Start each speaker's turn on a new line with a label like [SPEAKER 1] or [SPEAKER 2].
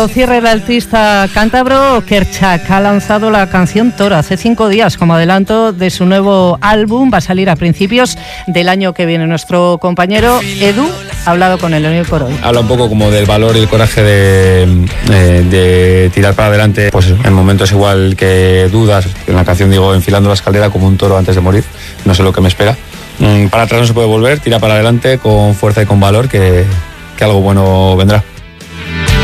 [SPEAKER 1] Cierre el artista cántabro Kerchak ha lanzado la canción Toro hace 5 días como adelanto de su nuevo álbum. Va a salir a principios del año que viene. Nuestro compañero Edu ha hablado con él en el Coro.
[SPEAKER 2] Habla un poco como del valor y el coraje de tirar para adelante, pues en momentos igual que dudas. En la canción digo, enfilando la escalera como un toro antes de morir. No sé lo que me espera. Para atrás no se puede volver, tira para adelante con fuerza y con valor, que algo bueno vendrá.